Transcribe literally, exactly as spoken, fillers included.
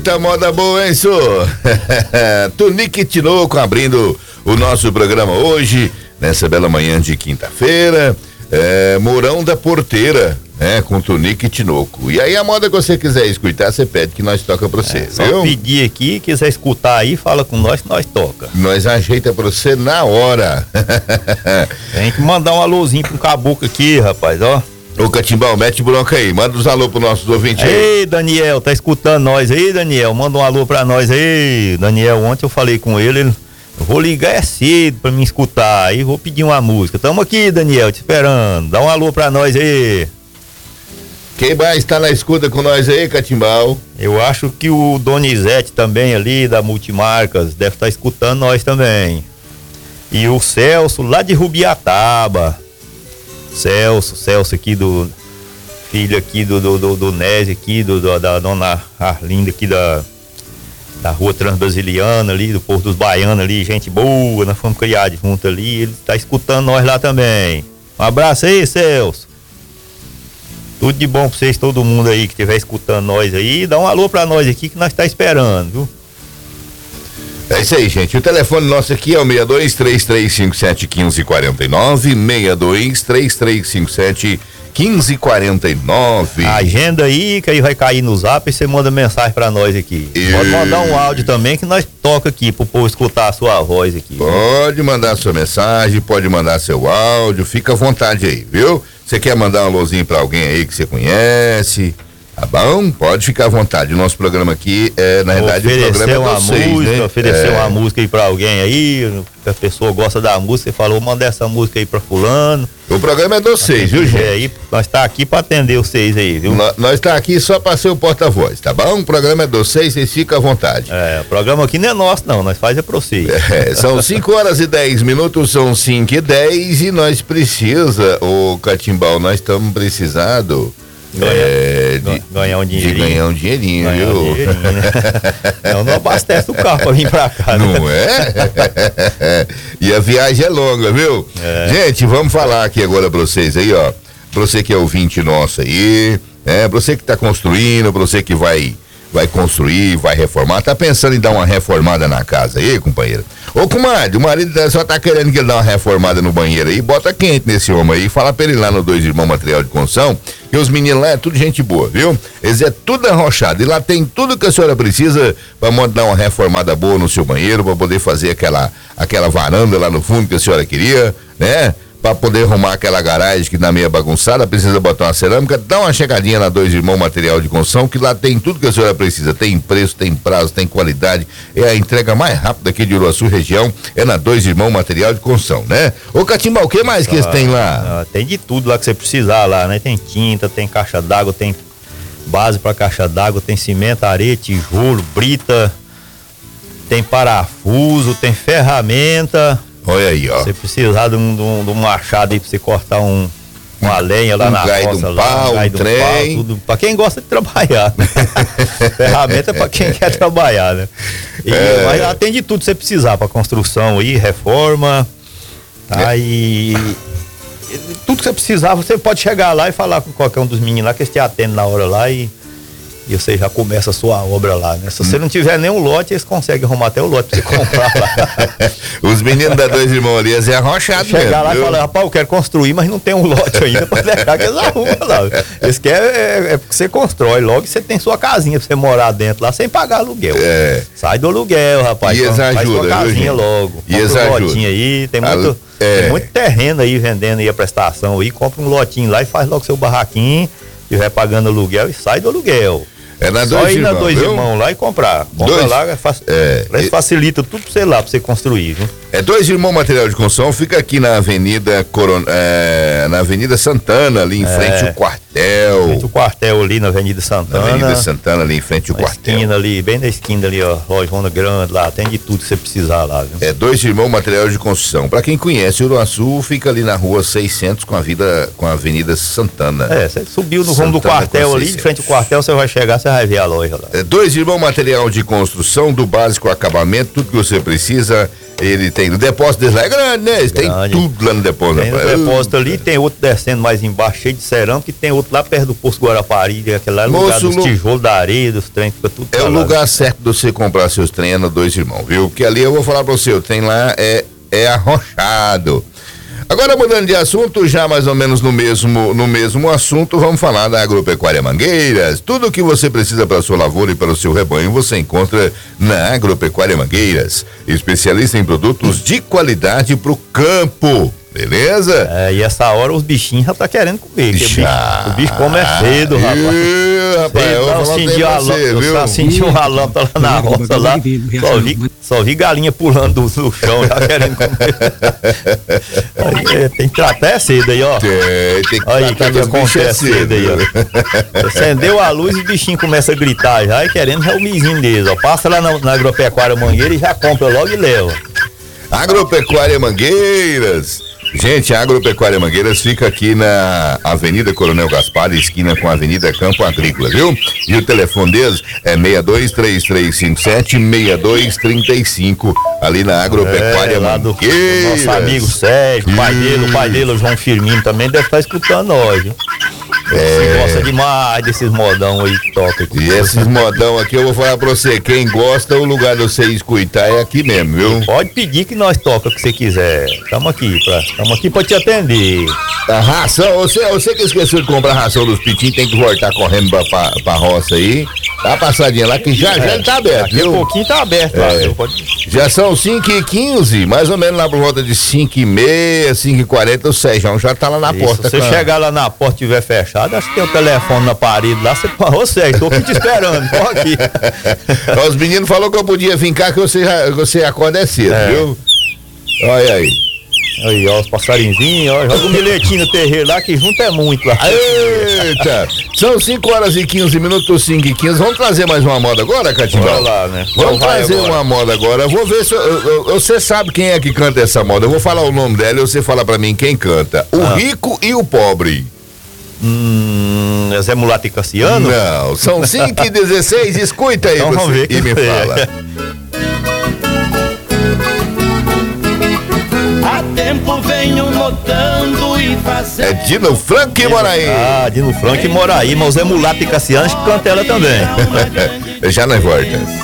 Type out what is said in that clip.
Eita, moda boa, hein, Su? Tunique Tinoco abrindo o nosso programa hoje, nessa bela manhã de quinta-feira. É, Mourão da Porteira, né? Com Tunique Tinoco. E aí a moda que você quiser escutar, você pede que nós toca pra você, é, só viu? pedir aqui, quiser escutar aí, fala com nós que nós toca. Nós ajeita pra você na hora. Tem que mandar um alôzinho pro caboclo aqui, rapaz, ó. Ô Catimbau, mete bronca aí, manda uns alô pros nossos ouvintes aí. Ei, Daniel, tá escutando nós aí, Daniel? Manda um alô pra nós aí. Daniel, ontem eu falei com ele, ele eu vou ligar é cedo pra me escutar, aí vou pedir uma música. Tamo aqui, Daniel, te esperando. Dá um alô pra nós aí. Quem mais tá na escuta com nós aí, Catimbau? Eu acho que o Donizete também ali, da Multimarcas, deve estar tá escutando nós também. E o Celso, lá de Rubiataba. Celso, Celso aqui do... Filho aqui do, do, do, do Nézio aqui, do, do, da dona Arlinda aqui da... da rua Transbrasiliana ali, do Porto dos Baianos ali, gente boa, nós fomos criados juntos ali, ele tá escutando nós lá também. Um abraço aí, Celso. Tudo de bom pra vocês, todo mundo aí que estiver escutando nós aí, dá um alô pra nós aqui que nós tá esperando, viu? É isso aí, gente. O telefone nosso aqui é o seis dois três três cinco sete um cinco quatro nove, seis dois três três cinco sete um cinco quatro nove. Agenda aí, que aí vai cair no zap e você manda mensagem pra nós aqui. E... Pode mandar um áudio também que nós toca aqui pro povo escutar a sua voz aqui. Pode mandar sua mensagem, pode mandar seu áudio, fica à vontade aí, viu? Você quer mandar um alôzinho pra alguém aí que você conhece? Tá bom? Pode ficar à vontade. O nosso programa aqui é, na verdade, o programa é uma vocês, música, né? Oferecer é... uma música aí pra alguém aí, que a pessoa gosta da música, você falou, manda essa música aí pra fulano. O programa é de vocês, viu, gente? Aí, nós tá aqui pra atender vocês aí, viu? Nós, nós tá aqui só pra ser o porta-voz, tá bom? O programa é de vocês, vocês ficam à vontade. É, o programa aqui não é nosso não, nós faz é pra vocês. É, são cinco horas e dez minutos, são cinco e dez e nós precisa, ô Catimbau, nós estamos precisando... Ganhar, é, de, ganhar um dinheirinho. De ganhar um dinheirinho, ganhar viu? Um dinheirinho, né? Não, não abastece o carro pra vir pra cá, não né? é? E a viagem é longa, viu? É. Gente, vamos falar aqui agora pra vocês aí, ó. Pra você que é ouvinte nosso aí, é, pra você que tá construindo, pra você que vai, vai construir, vai reformar, tá pensando em dar uma reformada na casa aí, companheiro? Ô, comadre, o marido só tá querendo que ele dê uma reformada no banheiro aí, bota quente nesse homem aí, fala pra ele lá no Dois Irmãos Material de Construção, que os meninos lá é tudo gente boa, viu? Eles é tudo arrochado, e lá tem tudo que a senhora precisa pra dar uma reformada boa no seu banheiro, pra poder fazer aquela, aquela varanda lá no fundo que a senhora queria, né? Pra poder arrumar aquela garagem que tá meio bagunçada, precisa botar uma cerâmica, dá uma chegadinha na Dois Irmãos Material de Construção, que lá tem tudo que a senhora precisa, tem preço, tem prazo, tem qualidade, é a entrega mais rápida aqui de Uruaçu região, é na Dois Irmãos Material de Construção, né? Ô Catimbau, o que mais que eles ah, têm lá? Ah, tem de tudo lá que você precisar lá, né? Tem tinta, tem caixa d'água, tem base pra caixa d'água, tem cimento, areia, tijolo, brita, tem parafuso, tem ferramenta. Olha aí, ó. Você precisar de um, de um, de um machado aí pra você cortar um, uma lenha lá um na roça, um lá, pau, um gai um de um trem. pau, tudo. Pra quem gosta de trabalhar, né? Ferramenta é pra quem quer trabalhar, né? E, é. Mas atende tudo que você precisar pra construção aí, reforma, tá? É. E, e tudo que você precisar, você pode chegar lá e falar com qualquer um dos meninos lá, que eles te atendem na hora lá e E você já começa a sua obra lá, né? Se você não tiver nenhum lote, eles conseguem arrumar até o lote pra você comprar lá. Os meninos da Dois Irmãos ali, é arrochado mesmo. Chegar lá viu? E falar, rapaz, eu quero construir, mas não tem um lote ainda pra deixar que eles arrumam lá. Eles querem, é, é porque você constrói logo e você tem sua casinha pra você morar dentro lá sem pagar aluguel. É. Sai do aluguel, rapaz. E eles faz ajudam, sua casinha viu, logo. E eles ajudam. Um lotinho aí, tem muito, é. tem muito terreno aí vendendo aí a prestação aí, compra um lotinho lá e faz logo seu barraquinho, e vai pagando aluguel e sai do aluguel. É na Só dois ir na irmãos, Dois viu? Irmãos lá e comprar. Compra dois, lá, fac... é, facilita tudo pra você lá, pra você construir, viu? É Dois Irmãos Material de Construção, fica aqui na Avenida Coron... é, na Avenida Santana, ali em é, frente ao quartel. Em frente ao quartel ali na Avenida Santana. Na Avenida Santana, ali em frente ao quartel. Esquina ali, bem na esquina ali, ó, lojona grande lá, tem de tudo que você precisar lá, viu? É Dois Irmãos Material de Construção. Pra quem conhece Uruaçu, fica ali na rua seiscentos com a vida, com a Avenida Santana. É, você subiu no rumo do quartel ali, de frente ao quartel, você vai chegar, você vai ver a loja lá. É Dois Irmãos Material de Construção, do básico ao acabamento, tudo que você precisa Ele tem, o depósito deles lá é grande, né? Eles têm tudo lá no depósito. Tem o depósito ali, tem outro descendo mais embaixo, cheio de cerâmica, e tem outro lá perto do Poço Guarapari, aquele lá é o lugar dos tijolos da areia, dos trem, fica tudo É o lugar certo de você comprar seus trem no Dois Irmãos, viu? Porque ali eu vou falar pra você, o trem lá é, é arrochado. Agora, mudando de assunto, já mais ou menos no mesmo, no mesmo assunto, vamos falar da Agropecuária Mangueiras. Tudo o que você precisa para a sua lavoura e para o seu rebanho, você encontra na Agropecuária Mangueiras. Especialista em produtos de qualidade para o campo. Beleza? É, e essa hora os bichinhos já tá querendo comer. Já. O, bicho, o bicho come é cedo, rapaz. Ih, rapaz, eu eu acendi uma lâmpada, acendi uma lâmpada lá na roça lá, só vi, só vi galinha pulando do, do chão, já querendo comer. Aí, é, tem que tratar é cedo aí, ó. Tem, tem que aí, o que, que acontece cedo aí, ó. Acendeu a luz e o bichinho começa a gritar já, e querendo já o mizinho deles, ó. Passa lá na, na Agropecuária Mangueira e já compra logo e leva. Agropecuária Mangueiras. Gente, a Agropecuária Mangueiras fica aqui na Avenida Coronel Gaspar, esquina com a Avenida Campo Agrícola, viu? E o telefone deles é seis dois três três cinco sete seis dois três cinco, ali na Agropecuária é, lá Mangueiras. Do nosso amigo Sérgio, o pai dele, o pai dele, o João Firmino, também deve estar escutando nós, viu? É. Você gosta demais desses modão aí que toca aqui. E esses modão aqui eu vou falar pra você, quem gosta, o lugar de você escutar é aqui mesmo, viu? Pode pedir que nós toca o que você quiser. Estamos aqui pra, tamo aqui pra te atender. A ração, você, você que esqueceu de comprar a ração dos pitinhos, tem que voltar correndo pra, pra, pra roça aí. Dá uma passadinha lá que já, é, já tá aberto, daqui viu? Daqui a pouquinho tá aberto é. lá, viu? Pode... Já são cinco e quinze, mais ou menos lá por volta de cinco e meia, cinco e quarenta, o Sérgio já tá lá na Isso, porta. Se você chegar lá na porta e tiver fechado, acho que tem o telefone na parede lá, você fala, ô Sérgio, tô aqui te esperando, tô aqui. Os meninos falaram que eu podia vir cá, que você, já, você acorda é cedo, é. viu? Olha aí. Aí, ó, os passarinzinhos, ó, joga um bilhetinho no terreiro lá, que junto é muito lá. Eita! São cinco horas e quinze minutos, cinco e quinze. Vamos trazer mais uma moda agora, Catimbau? Vamos lá, né? Vamos trazer uma moda agora. Eu vou ver se eu, eu, você sabe quem é que canta essa moda. Eu vou falar o nome dela e você fala pra mim quem canta. O ah. rico e o pobre. Hum, é Zé Mulato e Cassiano? Não, são cinco e dezesseis. Escuta aí, então, você, vamos ver e me é. fala. Há tempo venho notando e fazendo. É Dino Franco e Moraí. Ah, Dino Franco e Moraí, mas o Zé Mulato e Cassiano que canta ela também. Já nós volta.